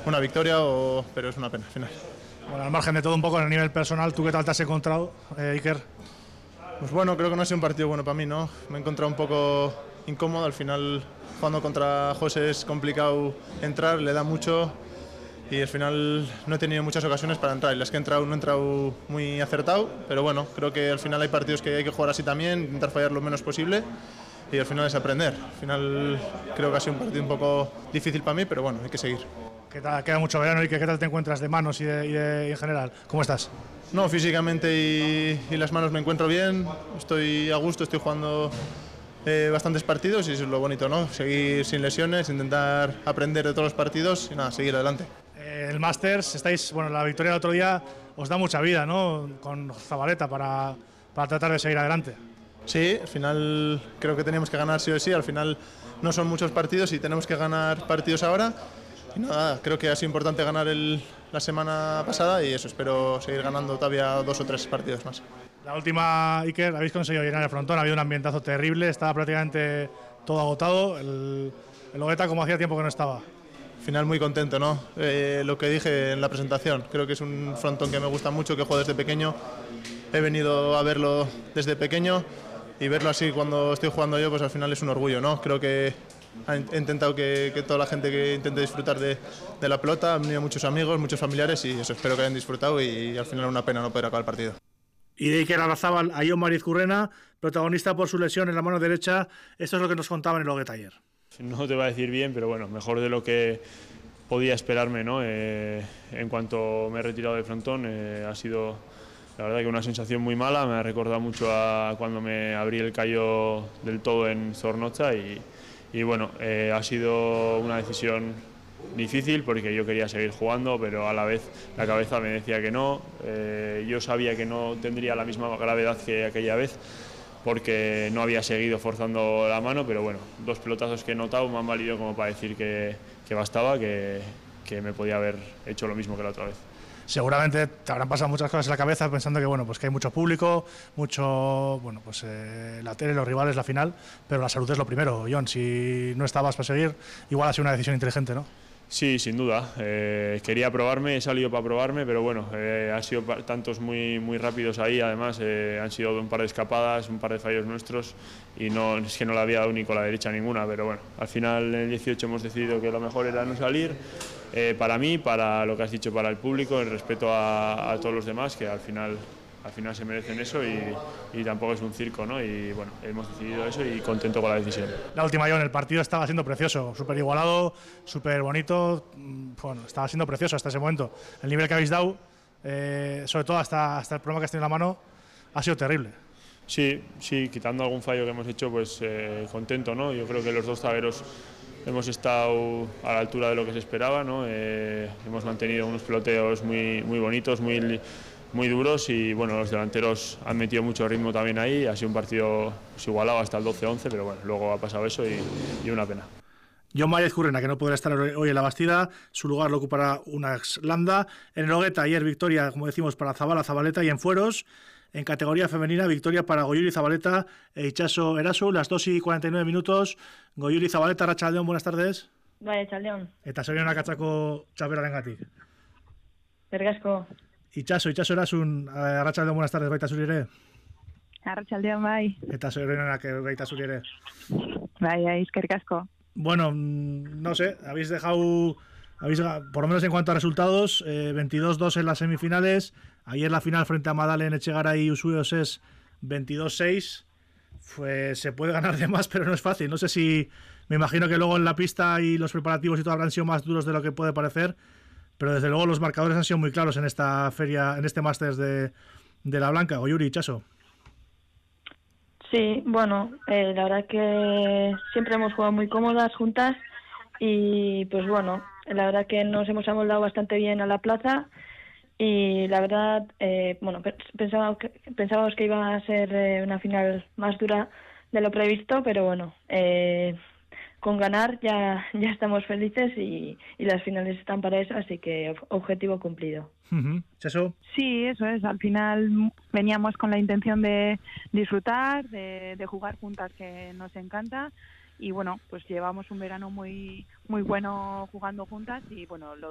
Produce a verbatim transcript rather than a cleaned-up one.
una victoria, o, pero es una pena al final. Bueno, al margen de todo un poco en el nivel personal, ¿tú qué tal te has encontrado, eh, Iker? Pues bueno, creo que no ha sido un partido bueno para mí, ¿no? Me he encontrado un poco incómodo, al final jugando contra José es complicado entrar, le da mucho y al final no he tenido muchas ocasiones para entrar, y las que he entrado no he entrado muy acertado, pero bueno, creo que al final hay partidos que hay que jugar así también, intentar fallar lo menos posible y al final es aprender. Al final creo que ha sido un partido un poco difícil para mí, pero bueno, hay que seguir. ¿Qué tal? Queda mucho verano y ¿qué tal te encuentras de manos y, de, y, de, y en general? ¿Cómo estás? No, físicamente y, y las manos me encuentro bien, estoy a gusto, estoy jugando eh, bastantes partidos y eso es lo bonito, ¿no? Seguir sin lesiones, intentar aprender de todos los partidos y nada, seguir adelante. Eh, el Masters, estáis, bueno, la victoria del otro día os da mucha vida, ¿no? Con Zabaleta para, para tratar de seguir adelante. Sí, al final creo que teníamos que ganar sí o sí, al final no son muchos partidos y tenemos que ganar partidos ahora. Y nada, creo que ha sido importante ganar el, la semana pasada y eso, espero seguir ganando todavía dos o tres partidos más. La última, Iker, habéis conseguido llenar el frontón, ha habido un ambientazo terrible, estaba prácticamente todo agotado. El, el Ogueta, como hacía tiempo que no estaba. Al final muy contento, ¿no? Eh, lo que dije en la presentación, creo que es un frontón que me gusta mucho, que juego desde pequeño. He venido a verlo desde pequeño y verlo así cuando estoy jugando yo, pues al final es un orgullo, ¿no? Creo que he intentado que, que toda la gente que intente disfrutar de, de la pelota, han venido muchos amigos, muchos familiares y eso, espero que hayan disfrutado y, y al final una pena no poder acabar el partido. Y de Iker Arrazábal a Jon Marizcurrena, protagonista por su lesión en la mano derecha, esto es lo que nos contaban en el Ogueta ayer. No te va a decir bien, pero bueno, mejor de lo que podía esperarme, ¿no? Eh, en cuanto me he retirado del frontón, eh, ha sido la verdad que una sensación muy mala, me ha recordado mucho a cuando me abrí el callo del todo en Zornoza y Y bueno, eh, ha sido una decisión difícil porque yo quería seguir jugando, pero a la vez la cabeza me decía que no. Eh, yo sabía que no tendría la misma gravedad que aquella vez porque no había seguido forzando la mano, pero bueno, dos pelotazos que he notado me han valido como para decir que, que bastaba, que, que me podía haber hecho lo mismo que la otra vez. Seguramente te habrán pasado muchas cosas en la cabeza pensando que bueno, pues que hay mucho público, mucho, bueno, pues eh, la tele, los rivales, la final, pero la salud es lo primero. Jon, si no estabas para seguir, igual ha sido una decisión inteligente, ¿no? Sí, sin duda. Eh, quería probarme, he salido para probarme, pero bueno, eh, han sido tantos muy, muy rápidos ahí, además eh, han sido un par de escapadas, un par de fallos nuestros y no, es que no le había dado ni con la derecha ninguna, pero bueno, al final en el dieciocho hemos decidido que lo mejor era no salir. Eh, para mí, para lo que has dicho, para el público, el respeto a, a todos los demás, que al final, al final se merecen eso y, y tampoco es un circo, ¿no? Y bueno, hemos decidido eso y contento con la decisión. La última, Jon, el partido estaba siendo precioso, súper igualado, súper bonito, bueno, estaba siendo precioso hasta ese momento. El nivel que habéis dado, eh, sobre todo hasta, hasta el problema que has tenido en la mano, ha sido terrible. Sí, sí, quitando algún fallo que hemos hecho, pues eh, contento, ¿no? Yo creo que los dos zagueros hemos estado a la altura de lo que se esperaba, ¿no? Eh, hemos mantenido unos peloteos muy, muy bonitos, muy, muy duros y bueno, los delanteros han metido mucho ritmo también ahí. Ha sido un partido pues, igualado hasta el doce once, pero bueno, luego ha pasado eso y, y una pena. Jon Marizcurrena, que no podrá estar hoy en la Bastida, su lugar lo ocupará una Landa. En el Ogueta, ayer victoria, como decimos, para Zabala, Zabaleta, y en Fueros, en categoría femenina, victoria para Goyuri Zabaleta e Itxaso Erasu, las dos y cuarenta y nueve minutos. Goyuri Zabaleta, Arratsaldeon, buenas tardes. Bai, Arratsaldeon. Eta zorionak atzako txapelarengatik. Eskerrik asko. Itxaso, Itxaso Erasun, Arratsaldeon, buenas tardes, baita zuri ere. Arratsaldeon, bai. Eta zorionak baita zuri ere. Bai, bai, eskerrik asko. Bueno, no sé, habéis dejado, habéis, por lo menos en cuanto a resultados, eh, veintidós dos en las semifinales. Ayer la final frente a Madalen, Echegaray y Usueos es veintidós seis. Pues se puede ganar de más, pero no es fácil. No sé si, me imagino que luego en la pista y los preparativos y todo habrán sido más duros de lo que puede parecer, pero desde luego los marcadores han sido muy claros en esta feria, en este Masters de, de La Blanca. Goyuri, Itxaso. Sí, bueno, eh, la verdad que siempre hemos jugado muy cómodas juntas y pues bueno, la verdad que nos hemos amoldado bastante bien a la plaza y la verdad, eh, bueno, pensábamos que, pensábamos que iba a ser eh, una final más dura de lo previsto, pero bueno, eh, con ganar ya ya estamos felices y, y las finales están para eso, así que objetivo cumplido. Uh-huh. ¿Eso? Sí, eso es. Al final veníamos con la intención de disfrutar, de, de jugar juntas, que nos encanta. Y bueno, pues llevamos un verano muy muy bueno jugando juntas y bueno, lo